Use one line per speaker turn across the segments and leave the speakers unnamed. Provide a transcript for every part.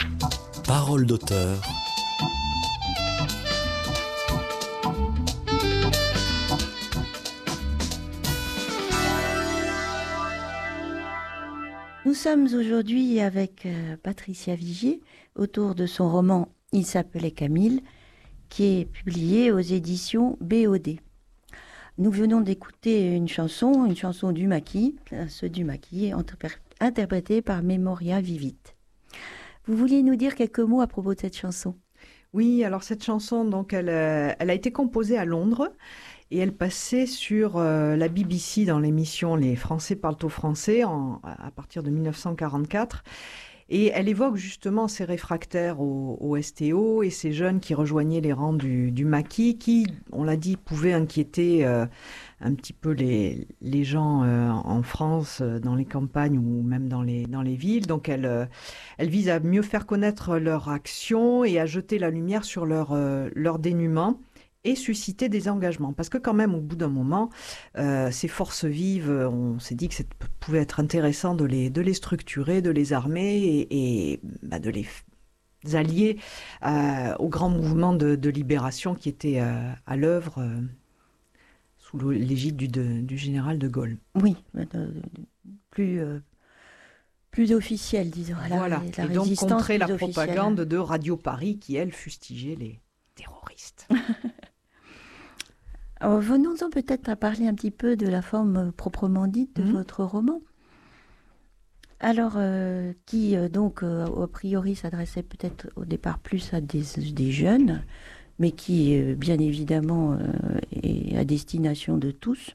Parole d'auteur.
Nous sommes aujourd'hui avec Patricia Vigier autour de son roman « Il s'appelait Camille » qui est publié aux éditions BOD. Nous venons d'écouter une chanson du Maquis, ceux du Maquis, interprétée par Memoria Vivit. Vous vouliez nous dire quelques mots à propos de cette chanson ?
Oui, alors cette chanson, donc, elle a été composée à Londres et elle passait sur la BBC dans l'émission Les Français parlent au français à partir de 1944. Et elle évoque justement ces réfractaires au STO et ces jeunes qui rejoignaient les rangs du Maquis, qui, on l'a dit, pouvaient inquiéter un petit peu les gens en France, dans les campagnes ou même dans les villes. Donc elle vise à mieux faire connaître leur action et à jeter la lumière sur leur dénuement et susciter des engagements. Parce que quand même, au bout d'un moment, ces forces vives, on s'est dit que ça pouvait être intéressant de les structurer, de les armer et de les allier au grand mouvement de libération qui était à l'œuvre sous l'égide du général de Gaulle.
Oui, plus officiel, disons.
Voilà,
la
et donc
résistance
contrer la
officielle.
propagande de Radio Paris qui, elle, fustigeait les terroristes.
Alors, venons-en peut-être à parler un petit peu de la forme proprement dite de votre roman. Alors, qui donc, a priori, s'adressait peut-être au départ plus à des jeunes, mais qui, bien évidemment, est à destination de tous.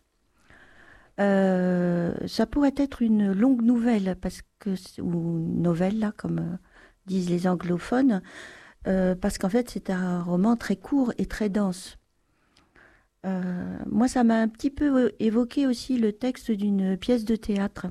Ça pourrait être une longue nouvelle, ou novelle, là, comme disent les anglophones, parce qu'en fait, c'est un roman très court et très dense. Moi, ça m'a un petit peu évoqué aussi le texte d'une pièce de théâtre.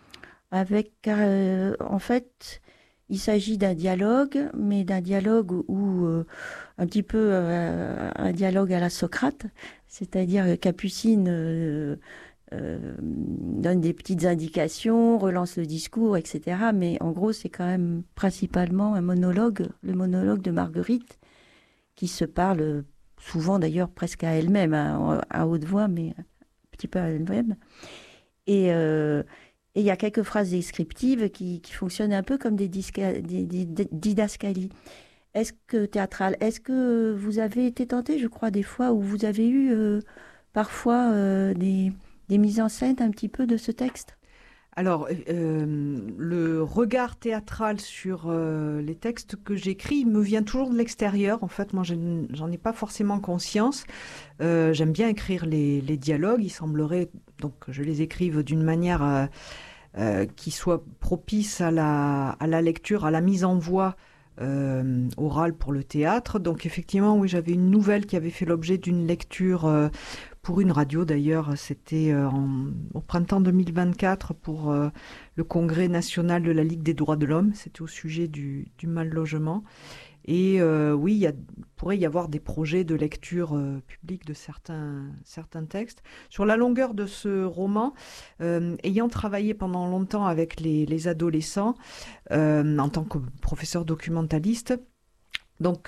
En fait, il s'agit d'un dialogue, mais d'un dialogue où un petit peu un dialogue à la Socrate, c'est-à-dire Capucine donne des petites indications, relance le discours, etc. Mais en gros, c'est quand même principalement un monologue, le monologue de Marguerite, qui se parle souvent d'ailleurs presque à elle-même, à haute voix, mais un petit peu à elle-même. Et il y a quelques phrases descriptives qui fonctionnent un peu comme des didascalies. Théâtrales. Est-ce que vous avez été tenté, je crois, des fois, où vous avez eu parfois des mises en scène un petit peu de ce texte ?
Alors, le regard théâtral sur les textes que j'écris me vient toujours de l'extérieur. En fait, moi, j'en ai pas forcément conscience. J'aime bien écrire les dialogues. Il semblerait donc que je les écrive d'une manière qui soit propice à la lecture, à la mise en voix orale pour le théâtre. Donc, effectivement, oui, j'avais une nouvelle qui avait fait l'objet d'une lecture pour une radio d'ailleurs, c'était au printemps 2024 pour le Congrès national de la Ligue des droits de l'homme, c'était au sujet du mal-logement. Et oui, il pourrait y avoir des projets de lecture publique de certains textes. Sur la longueur de ce roman, ayant travaillé pendant longtemps avec les adolescents en tant que professeur documentaliste, donc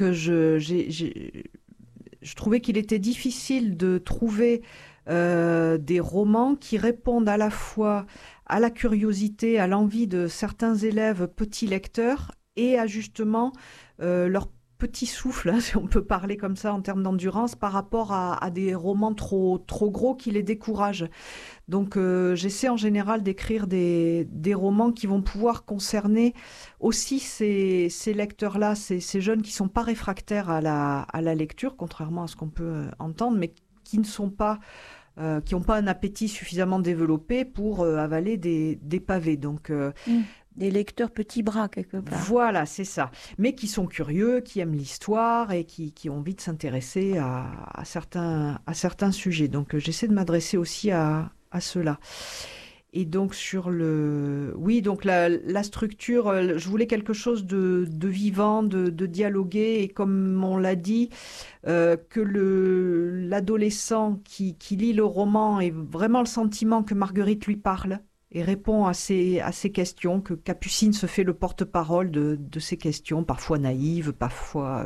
je trouvais qu'il était difficile de trouver des romans qui répondent à la fois à la curiosité, à l'envie de certains élèves petits lecteurs et à justement leur petit souffle, hein, si on peut parler comme ça en termes d'endurance, par rapport à des romans trop gros qui les découragent. Donc j'essaie en général d'écrire des romans qui vont pouvoir concerner aussi ces lecteurs-là, ces jeunes qui ne sont pas réfractaires à la lecture, contrairement à ce qu'on peut entendre, mais qui ne sont pas qui n'ont pas un appétit suffisamment développé pour avaler des pavés. Donc
des lecteurs petits bras, quelque part.
Voilà, c'est ça. Mais qui sont curieux, qui aiment l'histoire et qui ont envie de s'intéresser à certains sujets. Donc, j'essaie de m'adresser aussi à ceux-là. Et donc, donc la structure, je voulais quelque chose de vivant, de dialogué. Et comme on l'a dit, que l'adolescent qui lit le roman ait vraiment le sentiment que Marguerite lui parle et répond à ces questions, que Capucine se fait le porte-parole de ces questions, parfois naïves, parfois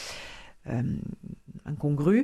incongrues,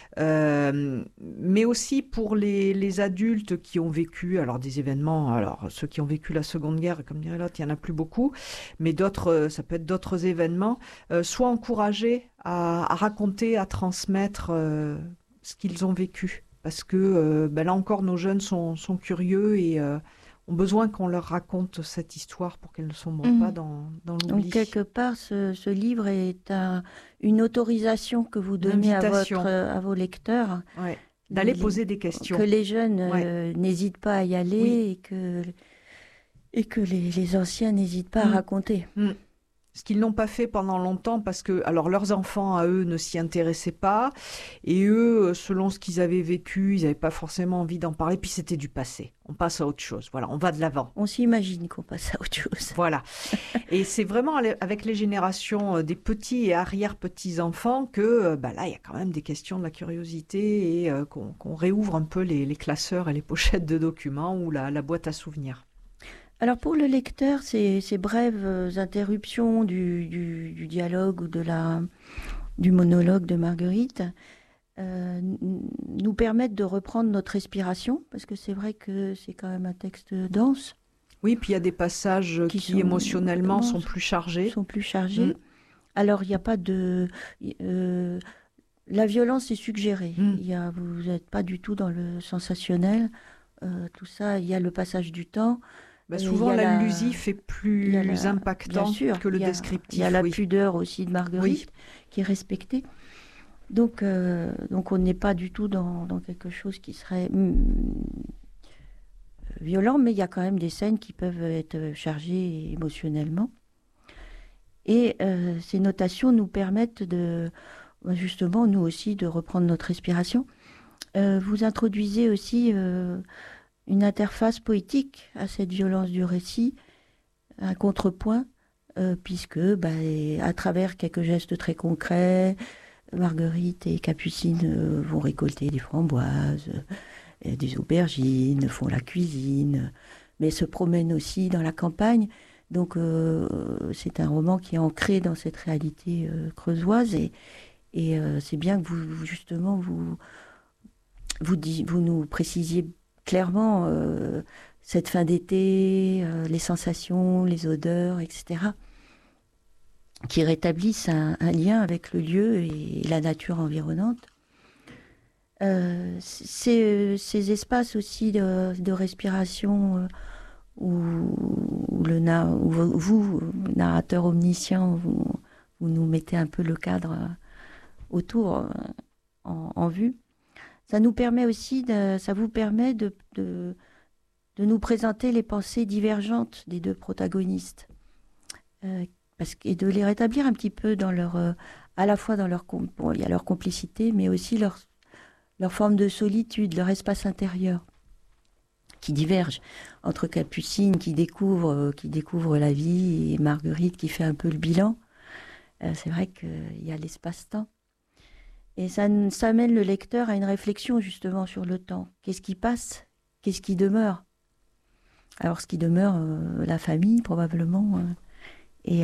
mais aussi pour les adultes qui ont vécu des événements, alors ceux qui ont vécu la Seconde Guerre, comme dirait l'autre, il n'y en a plus beaucoup, mais d'autres, ça peut être d'autres événements, soient encouragés à raconter, à transmettre ce qu'ils ont vécu. Parce que là encore, nos jeunes sont curieux et ont besoin qu'on leur raconte cette histoire pour qu'elle ne sombre pas dans l'oubli.
Donc, quelque part, ce livre est une autorisation que vous donnez à vos lecteurs.
Ouais. D'aller poser des questions.
Que les jeunes n'hésitent pas à y aller et que les anciens n'hésitent pas à raconter.
Ce qu'ils n'ont pas fait pendant longtemps parce que leurs enfants à eux ne s'y intéressaient pas et eux, selon ce qu'ils avaient vécu, ils n'avaient pas forcément envie d'en parler, puis c'était du passé. On passe à autre chose, voilà, on va de l'avant.
On s'imagine qu'on passe à autre chose.
Voilà. Et c'est vraiment avec les générations des petits et arrière-petits-enfants que là, il y a quand même des questions de la curiosité et qu'on réouvre un peu les classeurs et les pochettes de documents ou la boîte à souvenirs.
Alors pour le lecteur, ces brèves interruptions du dialogue ou du monologue de Marguerite nous permettent de reprendre notre respiration, parce que c'est vrai que c'est quand même un texte dense.
Oui, puis il y a des passages qui émotionnellement sont plus chargés.
Alors il n'y a pas de... la violence est suggérée. Vous n'êtes pas du tout dans le sensationnel. Tout ça, il y a le passage du temps.
Souvent, l'allusif est plus impactant que le descriptif.
Il y a la pudeur aussi de Marguerite qui est respectée. Donc on n'est pas du tout dans quelque chose qui serait violent, mais il y a quand même des scènes qui peuvent être chargées émotionnellement. Et ces notations nous permettent justement, nous aussi, de reprendre notre respiration. Vous introduisez aussi... une interface poétique à cette violence du récit, un contrepoint, puisque à travers quelques gestes très concrets, Marguerite et Capucine vont récolter des framboises, des aubergines, font la cuisine, mais se promènent aussi dans la campagne. Donc c'est un roman qui est ancré dans cette réalité creusoise et c'est bien que vous nous précisiez clairement, cette fin d'été, les sensations, les odeurs, etc., qui rétablissent un lien avec le lieu et la nature environnante. Ces espaces aussi de respiration où vous, narrateur omniscient, vous nous mettez un peu le cadre autour en vue. Ça vous permet de nous présenter les pensées divergentes des deux protagonistes et de les rétablir un petit peu dans à la fois dans il y a leur complicité, mais aussi leur forme de solitude, leur espace intérieur qui diverge entre Capucine qui découvre la vie et Marguerite qui fait un peu le bilan. C'est vrai qu'il y a l'espace-temps. Et ça amène le lecteur à une réflexion justement sur le temps. Qu'est-ce qui passe? Qu'est-ce qui demeure? Alors ce qui demeure, la famille probablement, et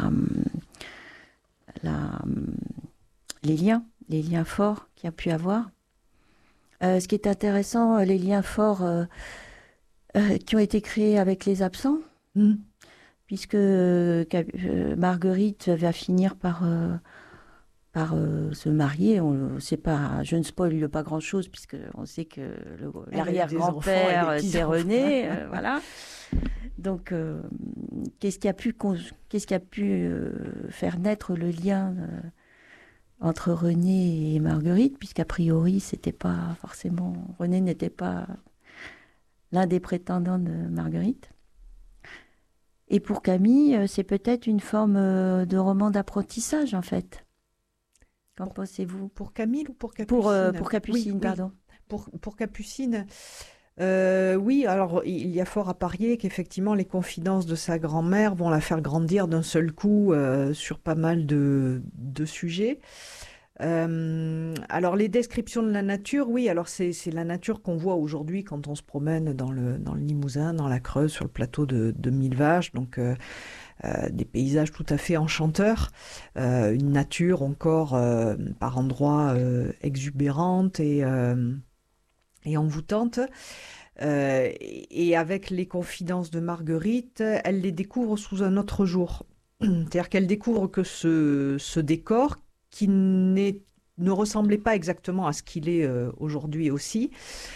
les liens forts qu'il y a pu avoir. Ce qui est intéressant, les liens forts qui ont été créés avec les absents, puisque Marguerite va finir par se marier. On sait pas, je ne spoil pas grand-chose puisque on sait que l'arrière-grand-père c'est René, voilà. Donc, qu'est-ce qui a pu faire naître le lien entre René et Marguerite, puisqu'a priori c'était pas forcément, René n'était pas l'un des prétendants de Marguerite. Et pour Camille, c'est peut-être une forme de roman d'apprentissage en fait. Qu'en pensez-vous?
Pour Camille ou pour Capucine?
Pour Capucine, oui, pardon.
Pour Capucine, oui, alors il y a fort à parier qu'effectivement les confidences de sa grand-mère vont la faire grandir d'un seul coup sur pas mal de sujets. Alors les descriptions de la nature, oui, alors c'est la nature qu'on voit aujourd'hui quand on se promène dans le Limousin, dans la Creuse, sur le plateau de Millevaches, donc des paysages tout à fait enchanteurs, une nature encore par endroits exubérante et envoûtante. Et avec les confidences de Marguerite, elle les découvre sous un autre jour. C'est-à-dire qu'elle découvre que ce décor, qui ne ressemblait pas exactement à ce qu'il est aujourd'hui aussi,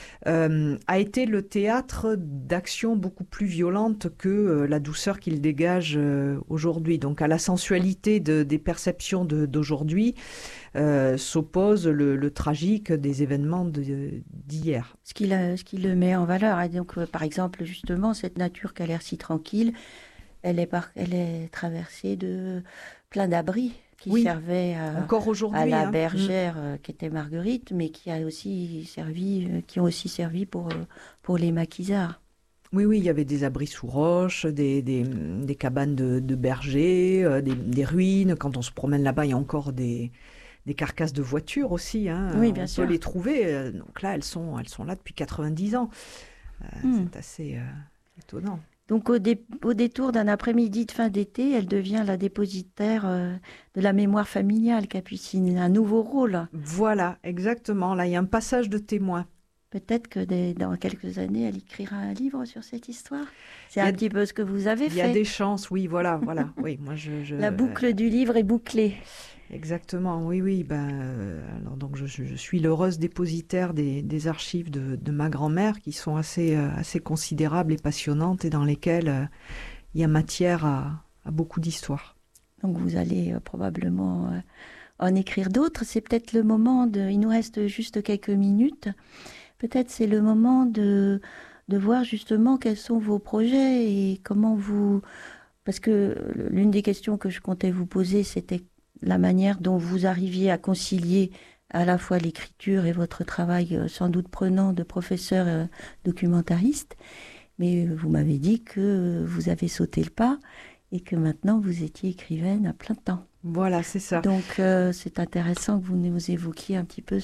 a été le théâtre d'actions beaucoup plus violentes que la douceur qu'il dégage aujourd'hui. Donc à la sensualité des perceptions d'aujourd'hui s'oppose le tragique des événements d'hier.
Ce qui le met en valeur. Et donc, par exemple, justement, cette nature qui a l'air si tranquille, elle est traversée de plein d'abris qui servaient
encore aujourd'hui,
à la bergère qui était Marguerite, mais qui ont aussi servi pour les maquisards.
Oui, il y avait des abris sous roches, des cabanes de bergers, des ruines. Quand on se promène là-bas, il y a encore des carcasses de voitures aussi.
Oui, bien sûr.
On peut les trouver. Donc là, elles sont là depuis 90 ans. C'est assez étonnant.
Donc au détour d'un après-midi de fin d'été, elle devient la dépositaire de la mémoire familiale, Capucine, un nouveau rôle.
Voilà, exactement. Là, il y a un passage de témoin.
Peut-être que dans quelques années, elle écrira un livre sur cette histoire. C'est un petit peu ce que vous avez fait.
Il y a des chances, oui, voilà. Oui, moi,
La boucle du livre est bouclée.
Exactement, oui. Alors donc je suis l'heureuse dépositaire des archives de ma grand-mère, qui sont assez considérables et passionnantes, et dans lesquelles il y a matière à beaucoup d'histoires.
Donc vous allez probablement en écrire d'autres. C'est peut-être le moment il nous reste juste quelques minutes. Peut-être c'est le moment de voir justement quels sont vos projets et comment Parce que l'une des questions que je comptais vous poser, c'était la manière dont vous arriviez à concilier à la fois l'écriture et votre travail sans doute prenant de professeur documentariste. Mais vous m'avez dit que vous avez sauté le pas et que maintenant vous étiez écrivaine à plein temps.
Voilà, c'est ça.
Donc c'est intéressant que vous nous évoquiez un petit peu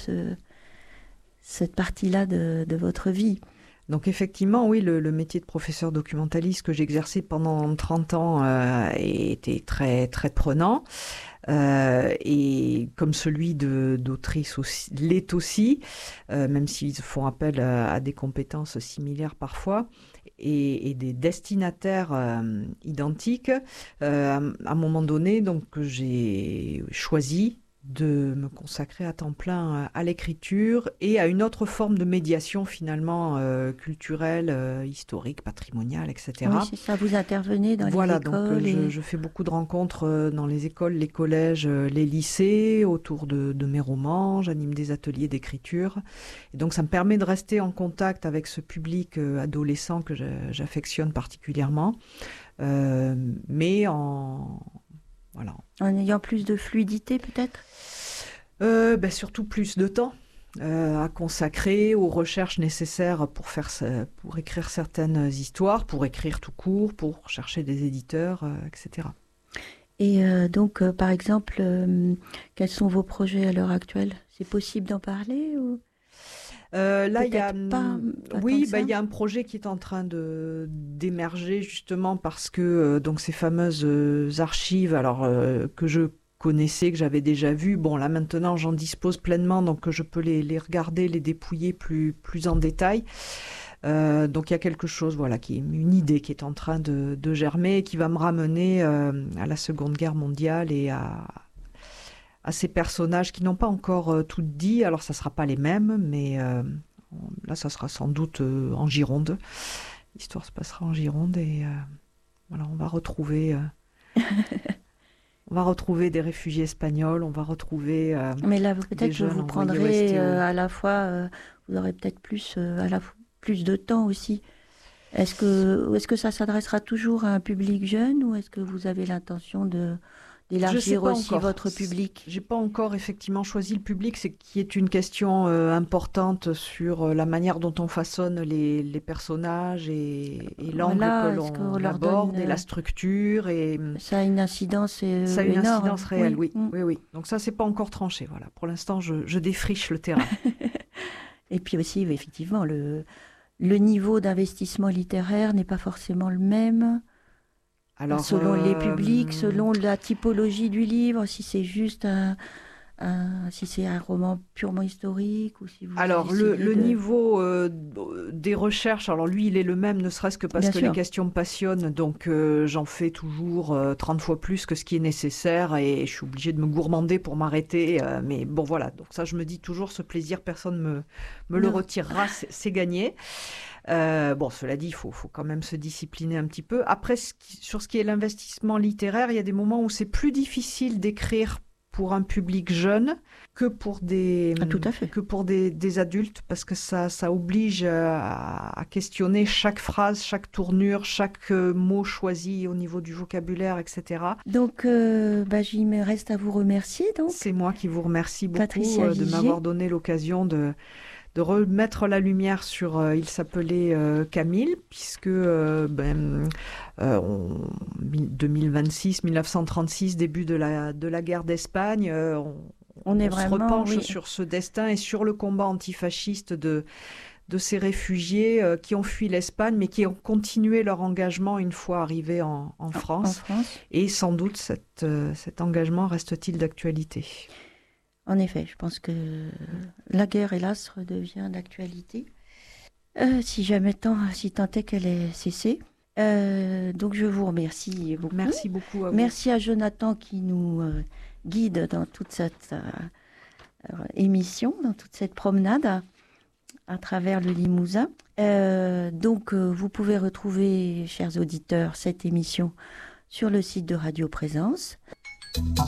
cette partie-là de votre vie.
Donc effectivement, oui, le métier de professeur documentaliste que j'exerçais pendant 30 ans était très, très prenant. Et comme celui d'autrice aussi, l'est aussi, même s'ils font appel à des compétences similaires parfois, et des destinataires identiques, à un moment donné, donc, j'ai choisi de me consacrer à temps plein à l'écriture et à une autre forme de médiation finalement culturelle, historique, patrimoniale, etc.
Oui, c'est ça, vous intervenez dans les écoles.
Voilà, donc je fais beaucoup de rencontres dans les écoles, les collèges, les lycées, autour de mes romans, j'anime des ateliers d'écriture. Et donc ça me permet de rester en contact avec ce public adolescent que j'affectionne particulièrement, mais voilà.
En ayant plus de fluidité peut-être ?
Surtout plus de temps à consacrer aux recherches nécessaires pour écrire certaines histoires, pour écrire tout court, pour chercher des éditeurs, etc.
Et donc, par exemple, quels sont vos projets à l'heure actuelle ? C'est possible d'en parler ou...
Là, il y a
y
a un projet qui est en train d'émerger justement parce que donc ces fameuses archives, alors que je connaissais, que j'avais déjà vues, bon là maintenant j'en dispose pleinement, donc je peux les regarder, les dépouiller plus en détail. Donc il y a quelque chose, voilà, une idée qui est en train de germer et qui va me ramener à la Seconde Guerre mondiale et à ces personnages qui n'ont pas encore tout dit. Alors ça ne sera pas les mêmes, mais là ça sera sans doute en Gironde. L'histoire se passera en Gironde et voilà, on va retrouver des réfugiés espagnols, on va retrouver
mais là peut-être que vous prendrez à la fois, vous aurez peut-être plus de temps aussi. Est-ce que ça s'adressera toujours à un public jeune ou est-ce que vous avez l'intention d'élargir aussi votre public?
J'ai pas encore effectivement choisi le public, c'est qui est une question importante sur la manière dont on façonne les personnages et l'angle
Voilà,
que l'on aborde et la structure.
Ça a une incidence
ça a une
énorme.
incidence réelle, oui.
Mm.
Oui. Donc ça, c'est pas encore tranché. Voilà. Pour l'instant, je défriche le terrain.
Et puis aussi, effectivement, le niveau d'investissement littéraire n'est pas forcément le même.
Alors,
selon les publics, selon la typologie du livre, si c'est juste si c'est un roman purement historique ou si vous
alors le niveau des recherches, alors lui il est le même, ne serait-ce que parce
Bien
que
sûr.
les questions me passionnent, donc j'en fais toujours 30 fois plus que ce qui est nécessaire et je suis obligée de me gourmander pour m'arrêter, mais bon voilà, donc ça je me dis toujours, ce plaisir personne me le retirera, c'est gagné. Bon, cela dit, il faut quand même se discipliner un petit peu. Après, sur ce qui est l'investissement littéraire, il y a des moments où c'est plus difficile d'écrire pour un public jeune que pour des,
tout à fait.
que pour des adultes, parce que ça oblige à questionner chaque phrase, chaque tournure, chaque mot choisi au niveau du vocabulaire, etc.
Donc, il me reste à vous remercier. Donc.
C'est moi qui vous remercie beaucoup
Patricia
de m'avoir donné l'occasion de remettre la lumière sur il s'appelait Camille, puisque 2026, 1936, début de la guerre d'Espagne, on se repenche sur ce destin et sur le combat antifasciste de ces réfugiés qui ont fui l'Espagne, mais qui ont continué leur engagement une fois arrivés en France. Et sans doute cet engagement reste-t-il d'actualité.
En effet, je pense que la guerre, hélas, redevient d'actualité. Si tant est qu'elle ait cessé. Donc je vous remercie beaucoup.
Merci beaucoup à vous.
Merci à Jonathan qui nous guide dans toute cette émission, dans toute cette promenade à travers le Limousin. Donc vous pouvez retrouver, chers auditeurs, cette émission sur le site de Radio Présence.